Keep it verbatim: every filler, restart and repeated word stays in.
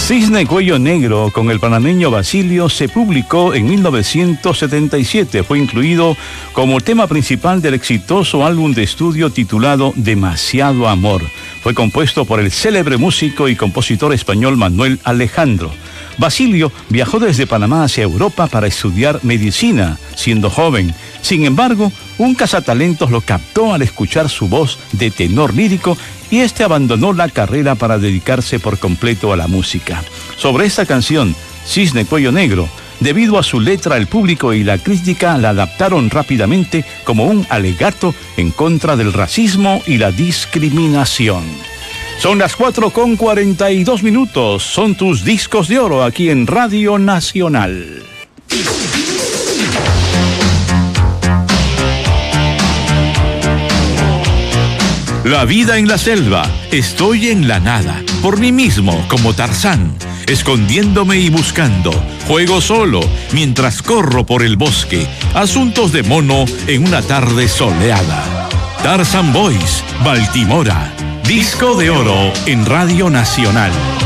Cisne Cuello Negro con el panameño Basilio se publicó en mil novecientos setenta y siete. Fue incluido como tema principal del exitoso álbum de estudio titulado Demasiado Amor. Fue compuesto por el célebre músico y compositor español Manuel Alejandro. Basilio viajó desde Panamá hacia Europa para estudiar medicina, siendo joven. Sin embargo, un cazatalentos lo captó al escuchar su voz de tenor lírico y este abandonó la carrera para dedicarse por completo a la música. Sobre esta canción, Cisne Cuello Negro, debido a su letra, el público y la crítica la adaptaron rápidamente como un alegato en contra del racismo y la discriminación. Son las cuatro con cuarenta y dos minutos. Son tus discos de oro aquí en Radio Nacional. La vida en la selva. Estoy en la nada, por mí mismo, como Tarzán, escondiéndome y buscando. Juego solo, mientras corro por el bosque. Asuntos de mono en una tarde soleada. Tarzan Boys, Baltimora. Disco de oro en Radio Nacional.